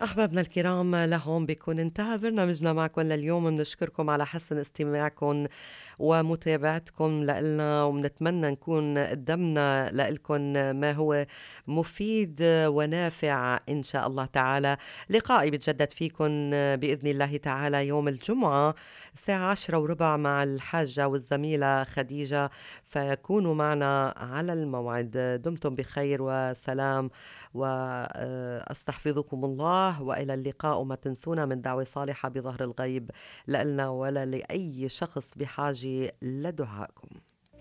أحبابنا الكرام، لهون بيكون انتهى برنامجنا معكم لليوم. بنشكركم على حسن استماعكم ومتابعتكم لإلنا، وبنتمنى نكون قدمنا لإلكم ما هو مفيد ونافع إن شاء الله تعالى. لقائي بتجدد فيكم بإذن الله تعالى يوم الجمعة الساعة 10:15 مع الحاجة والزميلة خديجة، فكونوا معنا على الموعد. دمتم بخير وسلام، وأستحفظكم الله، وإلى اللقاء. وما تنسونا من دعوة صالحة بظهر الغيب لإلنا ولا لأي شخص بحاجة لدعائكم.